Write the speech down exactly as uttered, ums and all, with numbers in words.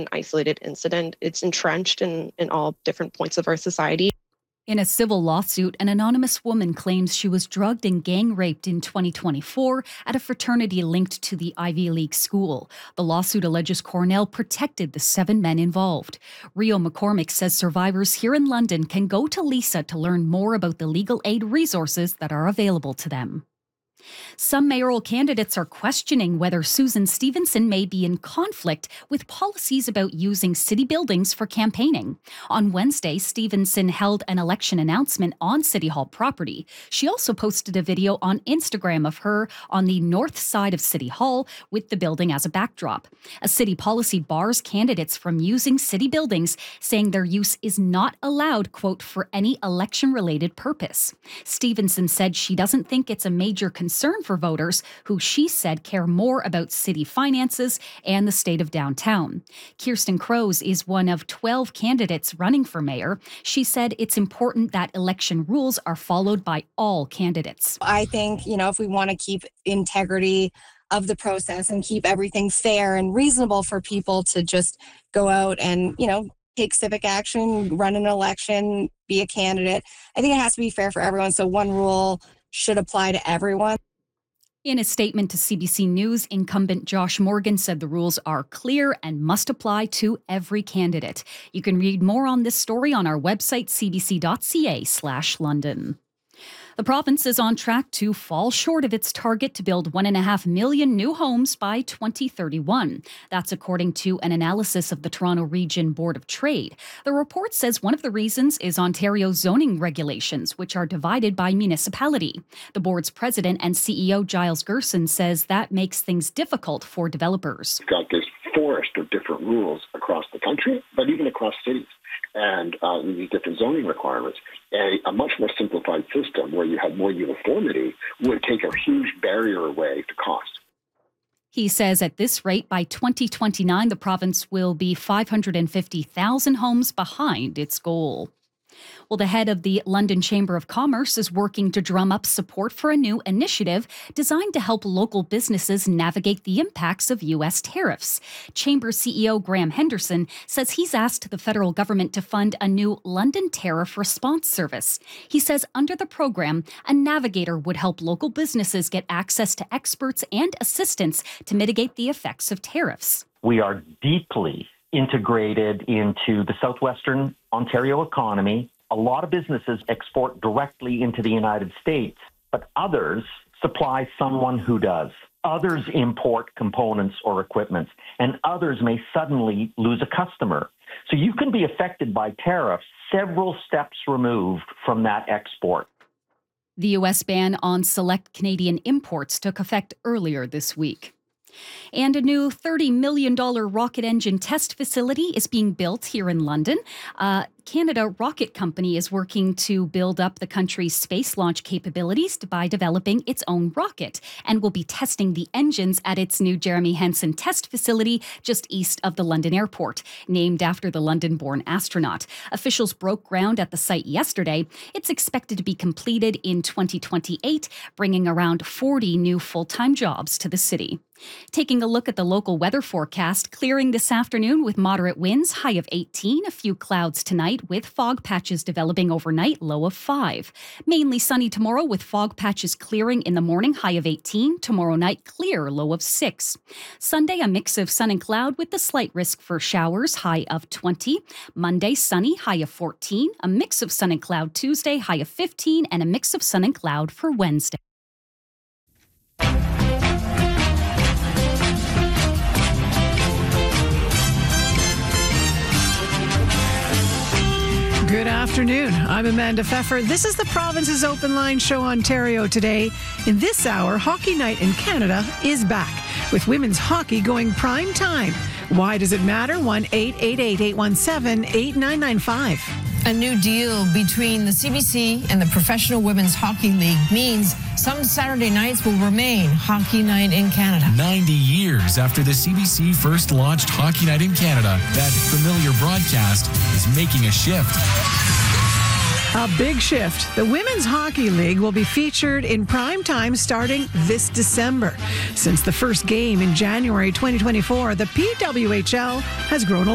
an isolated incident. It's entrenched in, in all different points of our society. In a civil lawsuit, an anonymous woman claims she was drugged and gang raped in twenty twenty-four at a fraternity linked to the Ivy League school. The lawsuit alleges Cornell protected the seven men involved. Rio McCormick says survivors here in London can go to Lisa to learn more about the legal aid resources that are available to them. Some mayoral candidates are questioning whether Susan Stevenson may be in conflict with policies about using city buildings for campaigning. On Wednesday, Stevenson held an election announcement on City Hall property. She also posted a video on Instagram of her on the north side of City Hall with the building as a backdrop. A city policy bars candidates from using city buildings, saying their use is not allowed, quote, for any election-related purpose. Stevenson said she doesn't think it's a major concern for voters who she said care more about city finances and the state of downtown. Kirsten Crows is one of twelve candidates running for mayor. She said it's important that election rules are followed by all candidates. I think, you know, if we want to keep integrity of the process and keep everything fair and reasonable for people to just go out and, you know, take civic action, run an election, be a candidate, I think it has to be fair for everyone. So one rule should apply to everyone. In a statement to C B C News, incumbent Josh Morgan said the rules are clear and must apply to every candidate. You can read more on this story on our website, cbc.ca slash London. The province is on track to fall short of its target to build one and a half million new homes by twenty thirty-one. That's according to an analysis of the Toronto Region Board of Trade. The report says one of the reasons is Ontario's zoning regulations, which are divided by municipality. The board's president and C E O Giles Gerson says that makes things difficult for developers. We've got this forest of different rules across the country, but even across cities. And uh, these different zoning requirements. A, a much more simplified system where you have more uniformity would take a huge barrier away to cost. He says at this rate, by twenty twenty-nine, the province will be five hundred fifty thousand homes behind its goal. Well, the head of the London Chamber of Commerce is working to drum up support for a new initiative designed to help local businesses navigate the impacts of U S tariffs. Chamber C E O Graham Henderson says he's asked the federal government to fund a new London Tariff Response Service. He says under the program, a navigator would help local businesses get access to experts and assistance to mitigate the effects of tariffs. We are deeply integrated into the southwestern Ontario economy. A lot of businesses export directly into the United States, but others supply someone who does. Others import components or equipment, and others may suddenly lose a customer. So you can be affected by tariffs several steps removed from that export. The U S ban on select Canadian imports took effect earlier this week. And a new thirty million dollars rocket engine test facility is being built here in London. Uh, Canada Rocket Company is working to build up the country's space launch capabilities by developing its own rocket and will be testing the engines at its new Jeremy Hansen test facility just east of the London airport, named after the London-born astronaut. Officials broke ground at the site yesterday. It's expected to be completed in twenty twenty-eight, bringing around forty new full-time jobs to the city. Taking a look at the local weather forecast, clearing this afternoon with moderate winds, high of eighteen, a few clouds tonight with fog patches developing overnight, low of five. Mainly sunny tomorrow with fog patches clearing in the morning, high of eighteen. Tomorrow night, clear, low of six. Sunday, a mix of sun and cloud with the slight risk for showers, high of twenty. Monday, sunny, high of fourteen. A mix of sun and cloud Tuesday, high of fifteen, and a mix of sun and cloud for Wednesday. Good afternoon. I'm Amanda Pfeffer. This is the Province's Open Line Show Ontario today. In this hour, Hockey Night in Canada is back, with women's hockey going prime time. Why does it matter? one eight eight eight, eight one seven, eight nine nine five. A new deal between the C B C and the Professional Women's Hockey League means some Saturday nights will remain Hockey Night in Canada. ninety years after the C B C first launched Hockey Night in Canada, that familiar broadcast is making a shift. A big shift. The Women's Hockey League will be featured in prime time starting this December. Since the first game in January twenty twenty-four, the P W H L has grown a